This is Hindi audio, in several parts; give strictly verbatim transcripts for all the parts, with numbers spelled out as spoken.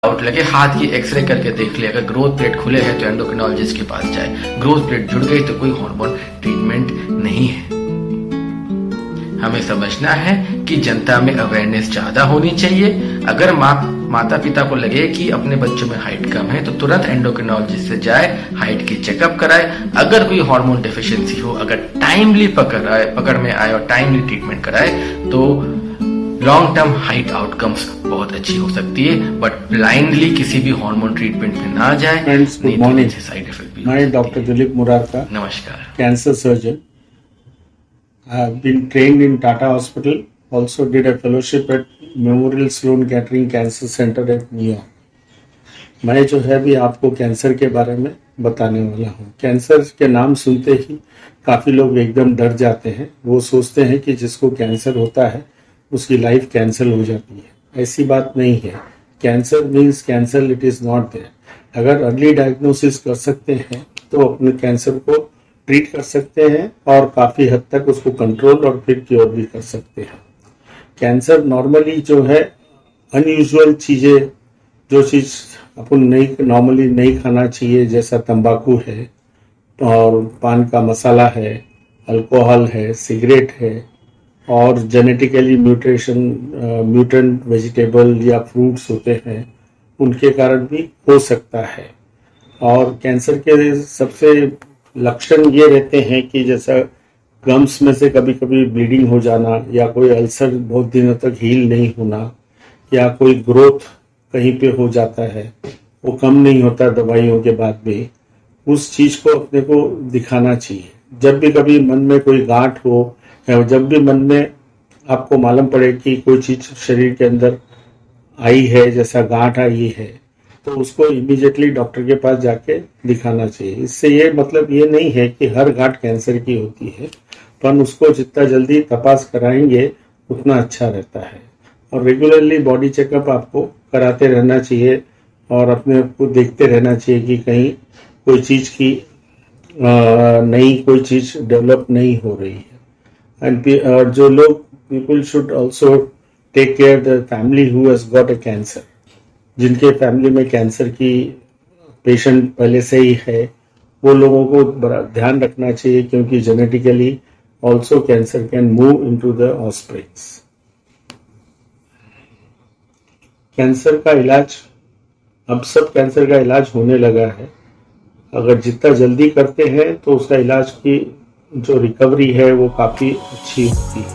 डाउट लगे हाथ की एक्सरे करके देख ले, अगर ग्रोथ प्लेट खुले हैं तो एंडोक्रिनोलॉजिस्ट के पास जाए, ग्रोथ प्लेट जुड़ गई तो कोई हार्मोन ट्रीटमेंट नहीं है। हमें समझना है कि जनता में अवेयरनेस ज्यादा होनी चाहिए। अगर माँ माता पिता को लगे कि अपने बच्चों में हाइट कम है तो तुरंत एंडोक्रिनोलॉजिस्ट से जाए, हाइट की चेकअप कराए। अगर कोई हार्मोन डेफिशिएंसी हो, अगर टाइमली पकड़ आए पकड़ में आए और टाइमली ट्रीटमेंट कराए तो लॉन्ग टर्म हाइट आउटकम्स बहुत अच्छी हो सकती है। बट ब्लाइंडली किसी भी हार्मोन ट्रीटमेंट में ना जाए, नहीं तो साइड इफेक्ट भी। मैं डॉक्टर दिलीप मुरारका, नमस्कार, cancer surgeon. I have been trained in Tata Hospital, also did a fellowship at Memorial Sloan Kettering Cancer Center at New York. मैं जो है भी आपको कैंसर के बारे में बताने वाला हूँ। कैंसर के नाम सुनते ही काफ़ी लोग एकदम डर जाते हैं। वो सोचते हैं कि जिसको कैंसर होता है उसकी लाइफ कैंसल हो जाती है। ऐसी बात नहीं है। Cancer means cancer, it is not there. अगर अर्ली डायग्नोसिस कर सकते हैं तो अपने कैंसर को ट्रीट कर सकते हैं और काफ़ी हद तक उसको कंट्रोल और फिर क्योर भी कर सकते हैं। कैंसर नॉर्मली जो है अनयूजुअल चीज़ें, जो चीज़ अपन नहीं नॉर्मली नहीं खाना चाहिए, जैसा तंबाकू है और पान का मसाला है, अल्कोहल है, सिगरेट है और जेनेटिकली म्यूटेशन म्यूटेंट वेजिटेबल या फ्रूट्स होते हैं, उनके कारण भी हो सकता है। और कैंसर के सबसे लक्षण ये रहते हैं कि जैसा गम्स में से कभी कभी ब्लीडिंग हो जाना, या कोई अल्सर बहुत दिनों तक हील नहीं होना, या कोई ग्रोथ कहीं पे हो जाता है, वो कम नहीं होता दवाइयों के बाद भी। उस चीज़ को अपने को दिखाना चाहिए। जब भी कभी मन में कोई गांठ हो या जब भी मन में आपको मालूम पड़े कि कोई चीज़ शरीर के अंदर आई है, जैसा गांठ आई है, तो उसको इमीडिएटली डॉक्टर के पास जाके दिखाना चाहिए। इससे ये मतलब ये नहीं है कि हर गांठ कैंसर की होती है, पर उसको जितना जल्दी तपास कराएंगे उतना अच्छा रहता है। और रेगुलरली बॉडी चेकअप आपको कराते रहना चाहिए और अपने आप को देखते रहना चाहिए कि कहीं कोई चीज़ की नई कोई चीज़ डेवलप नहीं हो रही है। एंड जो लोग people should also take care the family who has got a cancer. जिनके फैमिली में कैंसर की पेशेंट पहले से ही है, वो लोगों को बड़ा ध्यान रखना चाहिए, क्योंकि genetically also cancer can move into the offsprings. Cancer का इलाज, अब सब कैंसर का इलाज होने लगा है। अगर जितना जल्दी करते हैं तो उसका इलाज की जो रिकवरी है वो काफ़ी अच्छी होती है।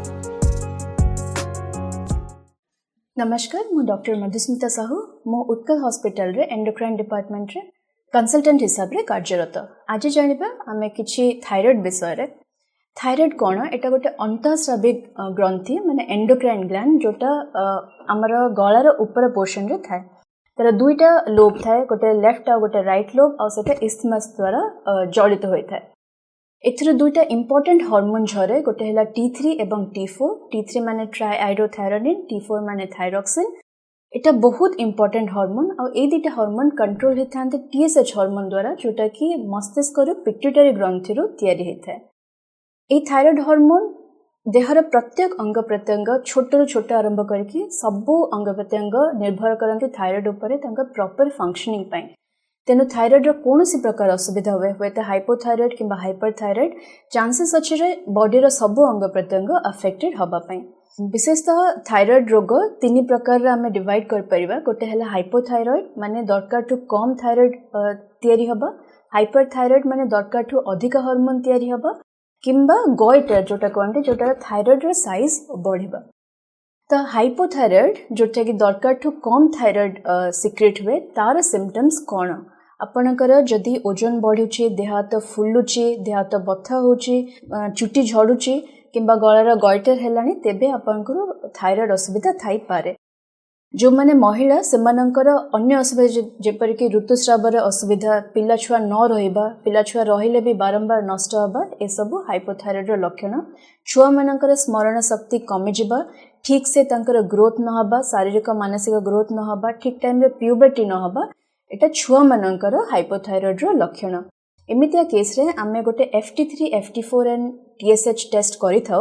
नमस्कार, मु डॉक्टर मधुस्मिता साहू। मु उत्कल हॉस्पिटल रे एंडोक्राइन डिपार्टमेंट रे कंसल्टेंट हिसाब रे कार्यरत। आज जानिबा आमे किछि थायराइड विषय रे। थायराइड कोन? एटा गोटे अंतःस्राविक ग्रंथि माने एंडोक्राइन ग्लैंड, जोटा हमर गळार ऊपर पोर्शन रे थाए। तार दुईटा लोब थाए, गोटे लेफ्ट आ गोटे राइट लोब, आ सेटा इस्थमस द्वारा जड़ित होई थाए। एथिर दुईटा इंपोर्टेंट हार्मोन झरे, गोटे हैला टी थ्री एवं टी फोर। टी थ्री माने ट्राइआइडोथायरोनिन, टी फोर माने थायरॉक्सिन। एटा बहुत इंपोर्टेंट हार्मोन। आ ए दुईटा हार्मोन कंट्रोल होइथांते टीएसएच हार्मोन द्वारा, जोटा कि मस्तिष्क रो पिट्यूटरी ग्रंथि रो तयारी होइथाय। ए थायराइड हार्मोन देहर प्रत्येक अंग प्रत्यंग छोट रु छोट आरंभ करके सबो अंग प्रत्यंग निर्भर करते थायराइड उपरे तांका प्रॉपर फंक्शनिंग पाई। तेनु थायराइड रो कोनोसी प्रकार असुविधा हुए हुए तो हाइपोथायराइड किंबा हाइपरथायराइड चांसेस अछि रे बॉडी रो सबो अंग प्रत्यंग अफेक्टेड हबा पई। विशेषतः थायराइड रोग तीन प्रकार रे हमें डिवाइड कर परिबा। गोटे हैला हाइपोथायराइड माने दरकार टू कम थायराइड तयारी हबा, हाइपरथायराइड माने दरकार टू अधिक हार्मोन तयारी हबा, किंबा गोइटर जोटा कहते जोटा थायराइड रो साइज बढ़िबा। तो हाइपोथायराइड जोटा कि दरकार टू कम थायराइड सिक्रेट हुए, तार सिम्पटम्स कौन? आपणकर जदि ओजन बढ़ुची, देह हाथ फुलुची, देह हाथ बथा होची, चुटी झड़ुची किंबा गଳାର गॉइटर हेलानी, तेबे आपणकर थायराइड असुविधा थाई पारे। जो माने महिला सेमानकर अन्य असुविधा जेपर कि ऋतुस्रावर असुविधा, पिला छुआ न रहिबा, पिला छुआ रहिले भी बारंबार नष्ट हबा, ए सब हाइपोथायराइड रो लक्षण। छुआ मानकर स्मरण शक्ति कमी जिबा, ठीक से तांकर ग्रोथ न हबा, शारीरिक मानसिक ग्रोथ न हबा, ठीक टाइम रे प्यूबर्टी न हबा, एटा छुआ मानकर हाइपोथायराइड रो लक्षण। एमितिया केस रे आमे गोटे F T three, F T four and T S H test करि थाउ।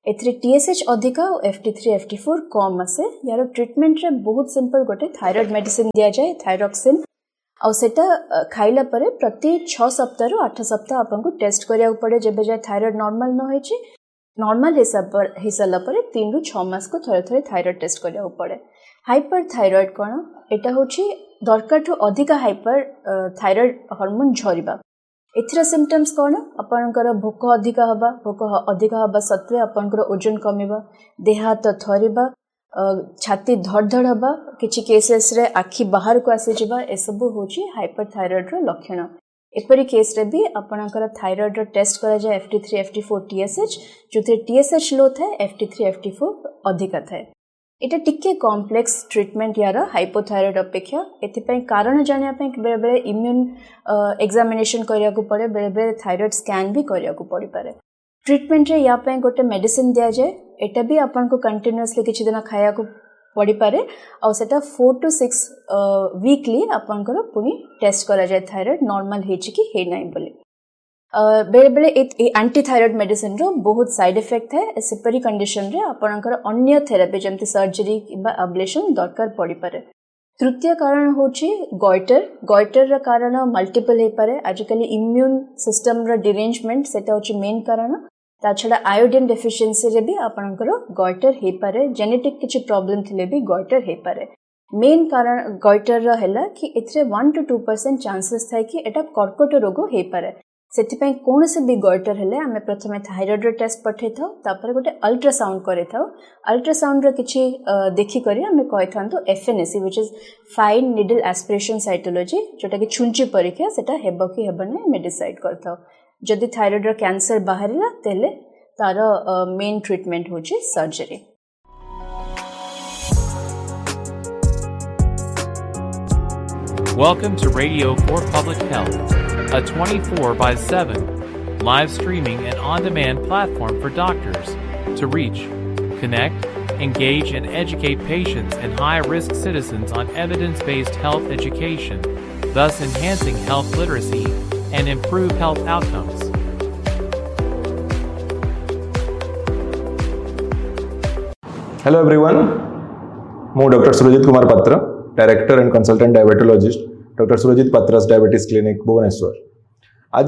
एथरे टीएसएच अधिका और F T three F T four कम आसे। यार ट्रीटमेंट रे बहुत सिंपल गोटे थायराइड मेडिसिन दिया जाए थायरॉक्सिन और सेटा खाइला परे प्रति छह सप्ताह रु आठ सप्ताह आपको टेस्ट करिया पड़े जेबे जाय थायराइड नॉर्मल न होइछि। नॉर्मल हिसाब पर हिसाला परे तीन रु छह मास को थरे थरे थायराइड टेस्ट करिया पड़े। हाइपर थायराइड कोन एटा होछि दरकार ठो अधिका हाइपर थायराइड हार्मोन झरिबा। एथिरा सिम्पटम्स कोन आपनकर भोक अधिका हबा भोक अधिका हबा सत्वे आपनकर ओजन कमिबा देह हाथ थरिबा छाती धड़ धड़ हबा किछि केसेस रे आखि बाहर को आसी जिबा ए सब होछि हाइपर थायराइड रो लक्षण। एपरि केस रे भी आपनकर थायराइड रो टेस्ट करा जाय F T three F T four TSH जोथे TSH लो थाए F T three F T four अधिका थाए। एटा टिके कॉम्प्लेक्स ट्रीटमेंट यार हाइपोथायराइड अपेक्षा एथिपई कारण जानिया पे बेले बेले इम्यून एग्जामिनेशन करिया को पड़े बेले बेले थायराइड स्कैन भी करिया को पड़ी पारे। ट्रीटमेंट रे या पे गोटे मेडिसिन दिया जाए एटा भी आपन को कंटीन्यूअसली किछि दिन खाया को पड़ी पारे और सेटा फोर टू सिक्स वीकली आपन को पुनी टेस्ट करा जाए थायराइड नॉर्मल हेछि कि हे नै बोली। बेले बेले एंटी थायराइड मेडिसिन रो बहुत साइड इफेक्ट है। सेपरी कंडीशन रे आपनकर अन्य थेरेपी जेमति सर्जरी किबा अब्लेशन दरकार पड़ी पारे। तृतीय कारण होछि गॉइटर। गॉइटर रा कारण मल्टीपल हे पारे। आजकली इम्यून सिस्टम रा डिरेंजमेंट सेटा होछि मेन कारण। ता छडा आयोडीन डेफिशिएंसी रे भी आपनकर गॉइटर हे पारे। जेनेटिक किछि प्रॉब्लम थिले भी गॉइटर हे पारे। मेन कारण गॉइटर रा हैला कि एथरे one two two percent chances थाय कि एटा कर्कट रोग हे पारे। सेथिपई कोन से भी गॉइटर हेले आमे प्रथमे थायराइड टेस्ट पठे थाउ तापर गोटे अल्ट्रासाउंड करे थाउ। अल्ट्रासाउंड रे किछि देखि करी आमे कहि थांतो FNAC which is fine needle aspiration cytology जोटा कि छुंची परीक्षा सेटा हेबो कि हेबो नै मे डिसाइड करथाउ। जदि थायराइड रो कैंसर बाहरिला तेले तार मेन ट्रीटमेंट होछि surgery. Welcome to Radio for Public Health, a twenty-four by seven live streaming and on-demand platform for doctors to reach, connect, engage, and educate patients and high-risk citizens on evidence-based health education, thus enhancing health literacy and improve health outcomes. Hello everyone, I'm Doctor Surajit Kumar Patra, Director and Consultant Diabetologist, Doctor Surajit Patra's Diabetes Clinic, Bhubaneswar. आज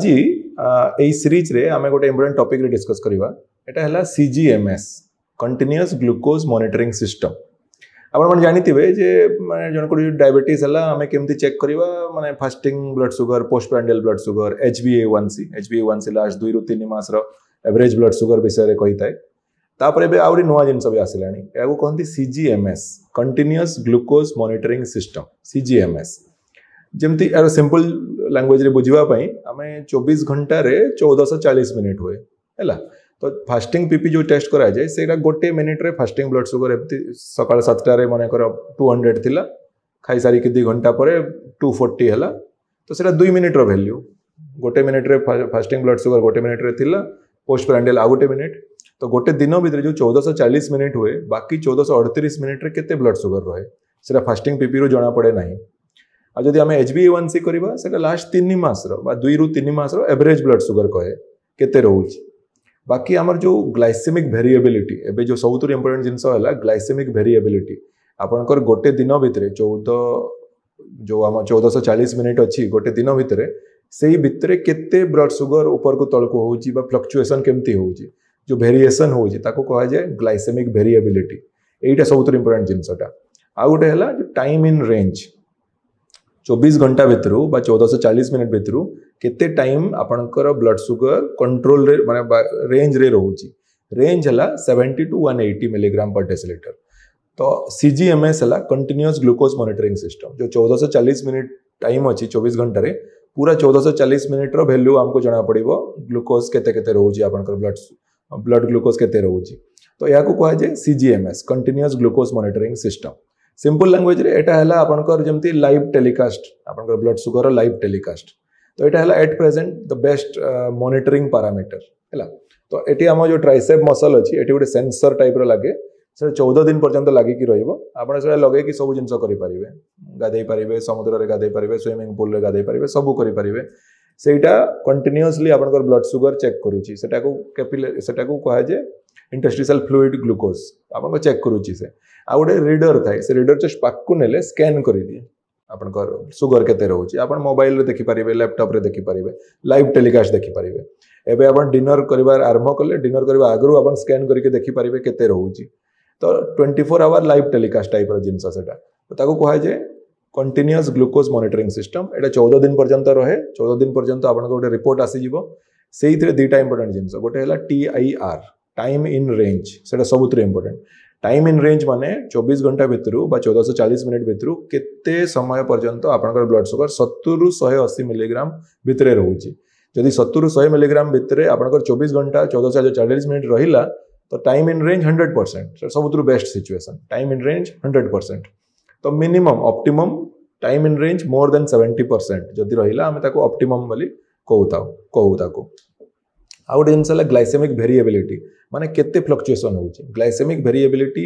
ए सीरीज रे आमे गोटे इम्पोर्टेंट टॉपिक रे डिस्कस करिवा एटा हला सीजीएमएस कंटीन्यूअस ग्लूकोज मॉनिटरिंग सिस्टम। आपण मन जानिथिबे जे माने जन को डायबिटीज हला आमे केमति चेक करिवा माने fasting blood sugar post prandial blood sugar H B ए वन सी एच बी ए वन सी लास्ट दुई रु तीन मास रो एवरेज ब्लड शुगर विषय रे कहिताय। तापरे बे आउरी नुवा जिंस भी आसिलानी एगो कहंती सीजीएमएस कंटीन्यूअस ग्लूकोज मॉनिटरिंग सिस्टम सीजीएमएस। जेमति यार सिंपल लैंग्वेज रे बुझिबा पई आमे चौबीस घंटा रे चौदह सौ चालीस मिनिट हुए हैला। तो फास्टिंग पीपी जो टेस्ट करा जाए सेटा गोटे मिनिट रे फास्टिंग ब्लड शुगर एमती सकाळ सात रे माने कर दो सौ थिला खाई सारी के दो घंटा परे दो सौ चालीस हैला। तो सेटा दो मिनिट रो वैल्यू गोटे मिनिट रे फास्टिंग ब्लड शुगर गोटे मिनिट रे थिला पोस्ट प्रांडियल आ गोटे मिनिट। तो गोटे दिन भीतर जो चौदह सौ चालीस मिनिट हुए बाकी चौदह सौ अड़तीस मिनिट रे केते ब्लड शुगर रहे सेटा फास्टिंग पीपी रो जना पड़े नाही। आ जदि आमे एच बी ए वन सी करबा सेटा लास्ट तीन मास रो बा दुई रु तीन मास रो एवरेज ब्लड शुगर कहे केते रहउची। बाकी हमर जो ग्लाइसेमिक वेरिएबिलिटी एबे जो सबुतु इंपोर्टेंट जिंस हला ग्लाइसेमिक वेरिएबिलिटी आपनकर गोटे दिन भीतर चौदह जो हम चौदह सौ चालीस मिनिट अछि गोटे दिन भीतर सेही भीतर केते ब्लड शुगर ऊपर को तळ को होउची बा फ्लक्चुएशन केमती होउची जो वेरिएशन होउची ताको कहा जाय ग्लाइसेमिक वेरिएबिलिटी। एटा सबुतु इंपोर्टेंट जिंसटा। आ गोटे हला जो टाइम इन रेंज चौबीस घंटा भीतर बा चौदह सौ चालीस मिनिट भीतर केते टाइम आपनकर ब्लड शुगर कंट्रोल रे माने रेंज रे रहउची। रेंज हला सत्तर टू एक सौ अस्सी मिलीग्राम पर डेसिलीटर। तो सीजीएमएस हला कंटीन्यूअस ग्लूकोज मॉनिटरिंग सिस्टम जो चौदह सौ चालीस मिनिट टाइम अछि चौबीस घंटा रे पूरा चौदह सौ चालीस मिनिट रो वैल्यू हमको जाना पड़िबो ग्लूकोज केते केते रहउची आपनकर ब्लड ब्लड ग्लूकोज केते रहउची। तो या को कहा जाय सीजीएमएस continuous glucose monitoring system. Simple language रे एटा हला आपनकर जेमति लाइव टेलीकास्ट आपनकर ब्लड शुगर लाइव टेलीकास्ट। तो एटा हला at present the best monitoring parameter हला। तो एटी हम जो ट्राइसेप मसल अछि एटी गोटे सेंसर टाइप रो लागे से चौदह दिन पर्यंत लागि कि रहइबो आपण से लगे कि सब जिंस करि परिबे गाधै परिबे समुद्र रे गाधै परिबे स्विमिंग पूल रे गाधै परिबे सब करि परिबे। सेटा कंटीन्यूअसली आपनकर ब्लड शुगर चेक करूची सेटा को कैपिलरी सेटा को कहा जे इंटरस्टिशियल फ्लूइड ग्लूकोज आपन चेक करूची से आ गोटे रीडर थाए से रीडर जस्ट पाकू नेले स्कैन कर दिए आपनकर सुगर केते रहउची आपन मोबाइल रे देखि परिबे लैपटॉप रे देखि परिबे लाइव टेलीकास्ट देखि परिबे एबे आपन डिनर करिवार आरंभ कले डिनर करबा आगरु आपन स्कैन करके देखि परिबे केते रहउची तो twenty four hour live telecast type रो जिंस सेटा तो ताको कहा जे कंटीन्यूअस ग्लूकोज मॉनिटरिंग सिस्टम एटा चौदह दिन पर्यंत रहे चौदह दिन पर्यंत आपन गोटे रिपोर्ट आसी जिवो सेही थरे दुईटा इंपोर्टेंट जिंस गोटे हला T I R time in range सेटा सबुतरे इंपोर्टेंट टाइम इन रेंज माने चौबीस घंटा भितरु बा चौदह सौ चालीस मिनिट भितरु केते समय पर्यंत आपनकर ब्लड शुगर सत्तर रु एक सौ अस्सी मिलीग्राम भितरे रहउची जदि सत्तर रु सौ मिलीग्राम भितरे आपनकर चौबीस घंटा चौदह सौ चालीस मिनिट रहिला तो time in range hundred percent सबुतरु best situation time in range hundred percent तो minimum optimum time in range more than seventy percent जदि रहिला हमें ताको ऑप्टिमम बोली कहूता कहू ताको आउ गोटे जिनस ग्लाइसेमिक वेरिएबिलिटी माने केते फ्लक्चुएशन होउची ग्लाइसेमिक वेरिएबिलिटी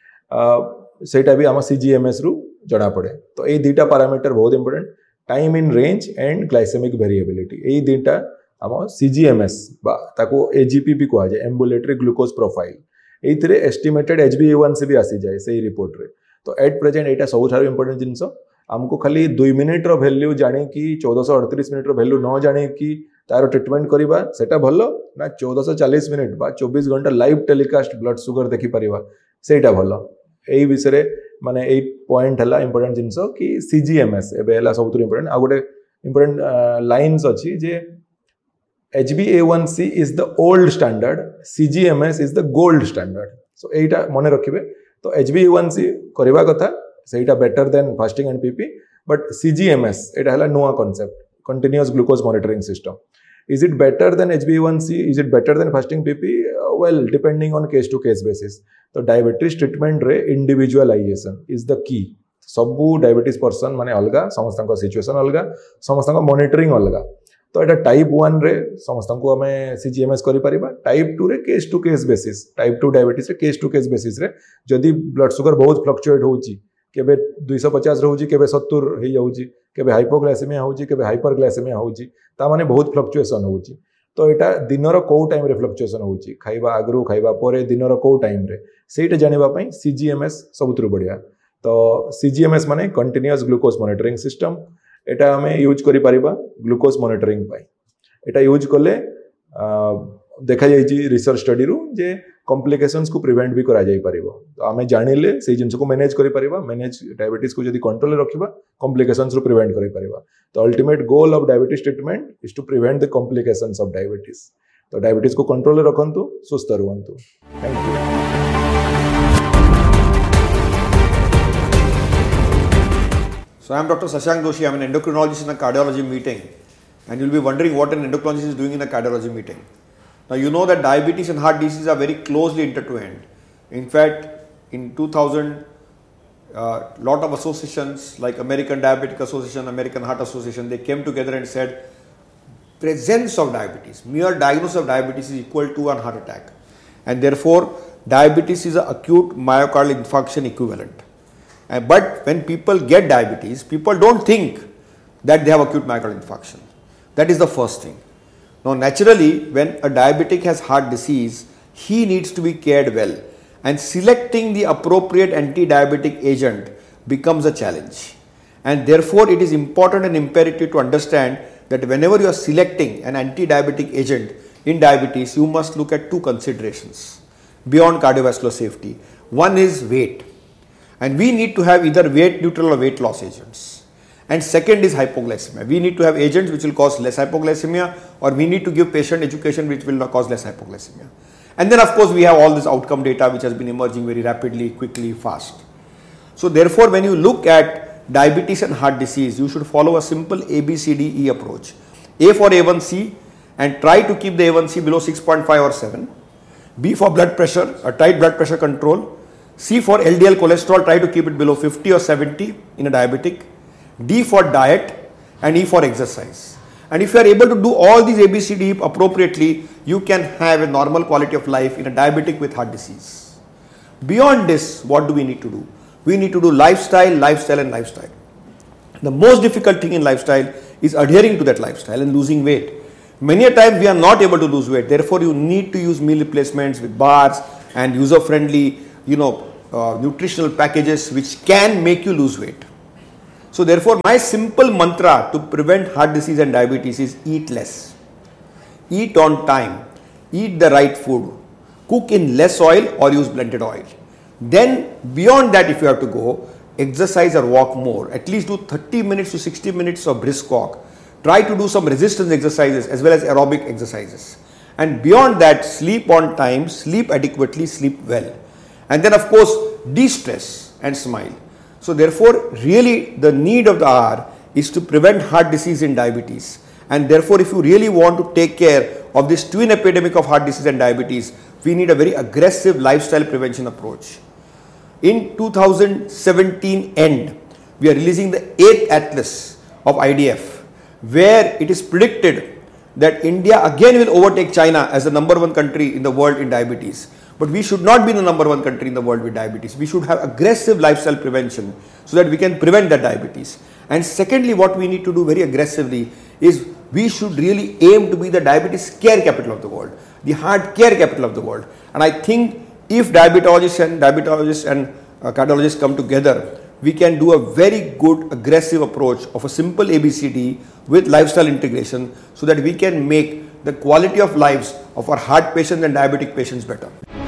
सेटा भी आम सीजीएमएस रु जणा पड़े तो ये दुईटा पैरामीटर बहुत important time in range and glycaemic variability ये दुईटा आम सीजीएमएस बा ताको एजीपी भी कहा जाए ambulatory glucose profile एइथिरे estimated HB ए वन सी भी आसी जाए सही रिपोर्ट रे तो एट प्रेजेंट एटा सबुठार इंपोर्टेंट जिनस आमको खाली दुई मिनिट रो वैल्यू जाने कि चौदह सौ अड़तीस मिनिट रो वैल्यू न जाने कि तार ट्रिटमेंट करवा सेटा भल ना चौदह सौ चालीस मिनिट बा चौबीस घंटा लाइव टेलीकास्ट ब्लड शुगर देखि परिवा सेटा भल एई विषय माने एई पॉइंट हला इंपोर्टेंट जिंस कि सीजीएमएस एबे हला सबुतु इंपोर्टेंट आ गोटे इंपोर्टेंट लाइन्स अछि जे H B A one C is the old standard सीजीएमएस is the gold standard so एटा मने रखिबे तो एच बी ए वन सी करवा कथा सेटा better than fasting and PP but सीजीएमएस एटा हला नुवा concept continuous glucose monitoring system is it better than H b A one C is it better than fasting P P uh, well depending on case to case basis तो डायबिटीज ट्रीटमेंट रे इंडिविजुअलाइजेशन इज द की सबू डायबिटीज पर्सन माने अलगा समस्त सिचुएशन अलगा समस्त मॉनिटरिंग अलगा तो एटा टाइप वन रे समस्त को हमें सीजीएमएस करि परिबा टाइप टू रे case to case basis type two diabetes रे केस टू केस बेसिस रे जदी ब्लड शुगर बहुत फ्लक्चुएट होउची केबे दो सौ पचास रहउची केबे सत्तर हे जाउची केबे हाइपोग्लाइसेमिया होउची केबे हाइपरग्लाइसेमिया होउची ता माने बहुत फ्लक्चुएशन होउची तो एटा दिनर को टाइम रे फ्लक्चुएशन होउची खाइबा आगरु खाइबा परे दिनर को टाइम रे सेटा जानिबा पई सीजीएमएस सबुतरु बढ़िया तो सीजीएमएस माने कंटीन्यूअस ग्लूकोज मॉनिटरिंग सिस्टम एटा हमें यूज करि परिबा ग्लूकोज मॉनिटरिंग पई एटा यूज करले देखा जाइए रिसर्च स्टडी रु जे कॉम्प्लिकेशंस को प्रिवेंट भी करा जाई परिबो तो आमे जानिले से जिंस को मैनेज करि परिबा मैनेज डायबिटीज को जदी कंट्रोल रे रखिबा कॉम्प्लिकेशंस रु प्रिवेंट करि परिबा तो ultimate goal of diabetes treatment is to prevent the complications of diabetes तो डायबिटीज को कंट्रोल रे रखंतु सुस्थ रहंतु thank you So I am Doctor Shashank Doshi. I am an endocrinologist in a cardiology meeting, and you will be wondering what an endocrinologist is doing in a cardiology meeting. Now you know that diabetes and heart disease are very closely intertwined. In fact, in two thousand, a uh, lot of associations like American Diabetic Association, American Heart Association, they came together and said presence of diabetes, mere diagnosis of diabetes is equal to a heart attack, and therefore diabetes is an acute myocardial infarction equivalent. Uh, but when people get diabetes, people don't think that they have acute myocardial infarction. That is the first thing. Now naturally, when a diabetic has heart disease, he needs to be cared well, and selecting the appropriate anti-diabetic agent becomes a challenge. And therefore it is important and imperative to understand that whenever you are selecting an anti-diabetic agent in diabetes, you must look at two considerations beyond cardiovascular safety. One is weight, and we need to have either weight neutral or weight loss agents. And second is hypoglycemia. We need to have agents which will cause less hypoglycemia, or we need to give patient education which will cause less hypoglycemia. And then of course we have all this outcome data which has been emerging very rapidly, quickly, fast. So therefore when you look at diabetes and heart disease, you should follow a simple A B C D E approach. A for A one C, and try to keep the A one C below six point five or seven. B for blood pressure, a tight blood pressure control. C for L D L cholesterol, try to keep it below fifty or seventy in a diabetic. D for diet, and E for exercise. And if you are able to do all these A B C D appropriately, you can have a normal quality of life in a diabetic with heart disease. Beyond this, what do we need to do? We need to do lifestyle, lifestyle and lifestyle. The most difficult thing in lifestyle is adhering to that lifestyle and losing weight. Many a time we are not able to lose weight. Therefore, you need to use meal replacements with bars and user-friendly, you know, uh, nutritional packages which can make you lose weight. So therefore, my simple mantra to prevent heart disease and diabetes is eat less. Eat on time. Eat the right food. Cook in less oil or use blended oil. Then beyond that, if you have to go, exercise or walk more. At least do thirty minutes to sixty minutes of brisk walk. Try to do some resistance exercises as well as aerobic exercises. And beyond that, sleep on time, sleep adequately, sleep well. And then of course, de-stress and smile. So therefore, really the need of the hour is to prevent heart disease and diabetes. And therefore, if you really want to take care of this twin epidemic of heart disease and diabetes, we need a very aggressive lifestyle prevention approach. In two thousand seventeen end, we are releasing the eighth atlas of I D F, where it is predicted that India again will overtake China as the number one country in the world in diabetes. But we should not be the number one country in the world with diabetes. We should have aggressive lifestyle prevention so that we can prevent that diabetes. And secondly, what we need to do very aggressively is we should really aim to be the diabetes care capital of the world, the heart care capital of the world. And I think if diabetologists and diabetologists and uh, cardiologists come together, we can do a very good aggressive approach of a simple A B C D with lifestyle integration so that we can make the quality of lives of our heart patients and diabetic patients better.